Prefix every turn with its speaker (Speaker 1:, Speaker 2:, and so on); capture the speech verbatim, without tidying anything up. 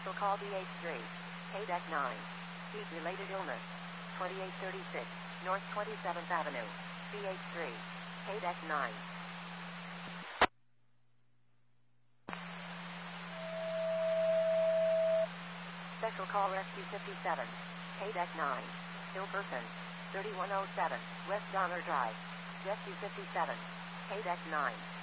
Speaker 1: Special call B H three. K D E C nine. Heat-related illness. twenty-eight thirty-six North twenty-seventh Avenue. B H three. K D E C nine. Special call Rescue fifty-seven. K D E C nine. Ill person. thirty-one oh seven West Donner Drive. Rescue fifty-seven. K D E C nine.